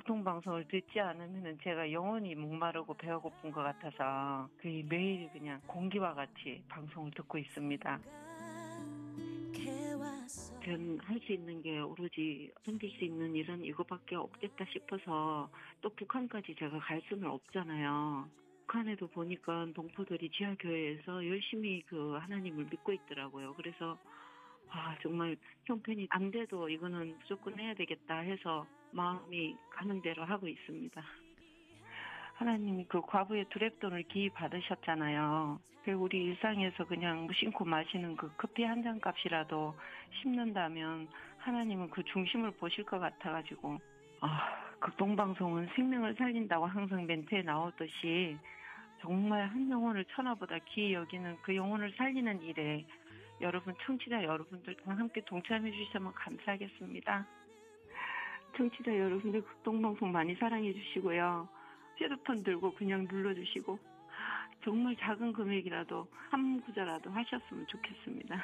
극동방송을 듣지 않으면은 제가 영원히 목마르고 배가 고픈 것 같아서 거의 매일 그냥 공기와 같이 방송을 듣고 있습니다. 전 할 수 있는 게 오로지 섬길 수 있는 일은 이거밖에 없겠다 싶어서 또 북한까지 제가 갈 수는 없잖아요. 북한에도 보니까 동포들이 지하교회에서 열심히 그 하나님을 믿고 있더라고요. 그래서 정말 형편이 안 돼도 이거는 무조건 해야 되겠다 해서 마음이 가는 대로 하고 있습니다. 하나님이 그 과부의 두랩돈을 기입 받으셨잖아요. 우리 일상에서 그냥 무심코 마시는 그 커피 한 잔 값이라도 심는다면 하나님은 그 중심을 보실 것 같아가지고 극동방송은 생명을 살린다고 항상 멘트에 나오듯이 정말 한 영혼을 천하보다 귀히 여기는 그 영혼을 살리는 일에 여러분 청취자 여러분들 다 함께 동참해 주시면 감사하겠습니다. 청취자 여러분들 극동방송 많이 사랑해 주시고요. 휴대폰 들고 그냥 눌러주시고 정말 작은 금액이라도 한 구자라도 하셨으면 좋겠습니다.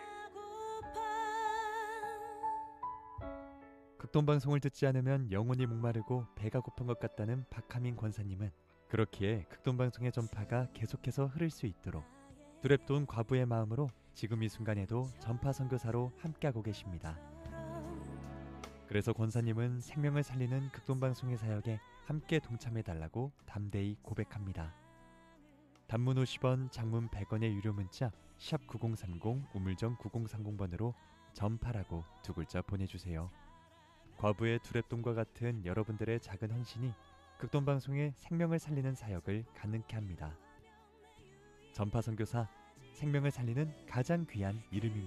극동방송을 듣지 않으면 영혼이 목마르고 배가 고픈 것 같다는 박하민 권사님은 그렇기에 극동방송의 전파가 계속해서 흐를 수 있도록 두랩돈 과부의 마음으로 지금 이 순간에도 전파 선교사로 함께하고 계십니다. 그래서 권사님은 생명을 살리는 극동방송의 사역에 함께 동참해달라고 담대히 고백합니다. 단문 50원, 장문 100원의 유료 문자 샵 9030 우물정 9030번으로 전파라고 두 글자 보내주세요. 과부의 두랩돈과 같은 여러분들의 작은 헌신이 극동방송의 생명을 살리는 사역을 가능케 합니다. 전파 선교사, 생명을 살리는 가장 귀한 이름입니다.